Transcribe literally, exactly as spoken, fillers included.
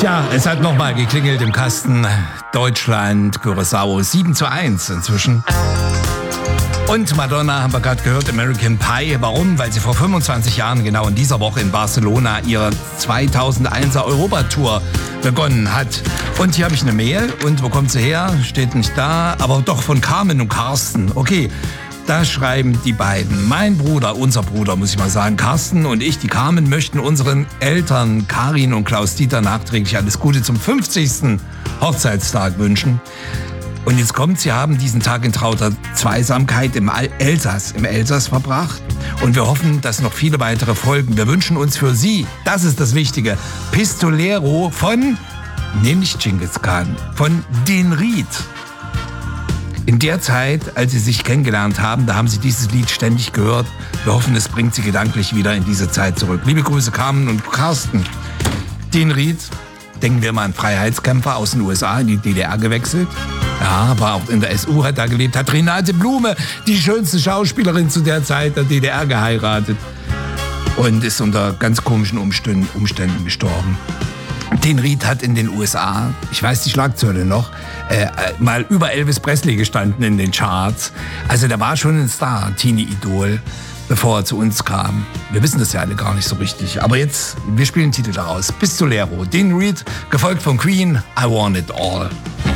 Tja, es hat nochmal geklingelt im Kasten. Deutschland, Curaçao, sieben zu eins inzwischen. Und Madonna haben wir gerade gehört, American Pie. Warum? Weil sie vor fünfundzwanzig Jahren genau in dieser Woche in Barcelona ihre zweitausendeiner Europatour begonnen hat. Und hier habe ich eine Mail. Und wo kommt sie her? Steht nicht da, aber doch von Carmen und Carsten. Okay, da schreiben die beiden. Mein Bruder, unser Bruder, muss ich mal sagen, Carsten und ich, die Carmen, möchten unseren Eltern Karin und Klaus-Dieter nachträglich alles Gute zum fünfzigsten Hochzeitstag wünschen. Und jetzt kommt, sie haben diesen Tag in trauter Zweisamkeit im Elsass, im Elsass verbracht. Und wir hoffen, dass noch viele weitere folgen. Wir wünschen uns für Sie, das ist das Wichtige, Pistolero von, nämlich Genghis Khan, von Den Ried. In der Zeit, als sie sich kennengelernt haben, da haben sie dieses Lied ständig gehört. Wir hoffen, es bringt sie gedanklich wieder in diese Zeit zurück. Liebe Grüße, Carmen und Carsten. Den Ried, denken wir mal an Freiheitskämpfer aus den U S A, in die D D R gewechselt. Ja, war auch in der S U, hat da gelebt, hat Renate Blume, die schönste Schauspielerin zu der Zeit der D D R, geheiratet. Und ist unter ganz komischen Umständen, Umständen gestorben. Den Ried hat in den U S A, ich weiß die Schlagzeile noch, äh, mal über Elvis Presley gestanden in den Charts. Also der war schon ein Star, ein Teenie-Idol, bevor er zu uns kam. Wir wissen das ja alle gar nicht so richtig. Aber jetzt, wir spielen den Titel daraus. Pistolero, Den Ried, gefolgt von Queen, I Want It All.